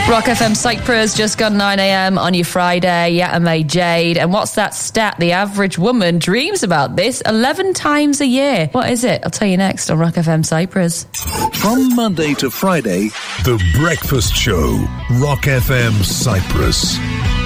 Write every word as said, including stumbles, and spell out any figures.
Rock F M Cyprus, just gone nine a.m. on your Friday. Yeah, I'm May Jade. And what's that stat? The average woman dreams about this eleven times a year. What is it? I'll tell you next on Rock F M Cyprus. From Monday to Friday, The Breakfast Show, Rock F M Cyprus.